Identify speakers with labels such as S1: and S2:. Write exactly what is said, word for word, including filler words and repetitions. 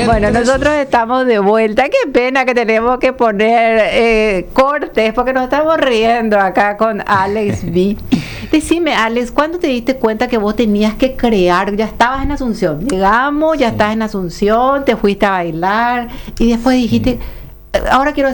S1: Bueno, nosotros estamos de vuelta. Qué pena que tenemos que poner eh, cortes porque nos estamos riendo acá con Alex V. Decime, Alex, ¿cuándo te diste cuenta que vos tenías que crear? Ya estabas en Asunción, digamos, ya
S2: Sí.
S1: estás en Asunción, te fuiste a bailar y después dijiste, ahora quiero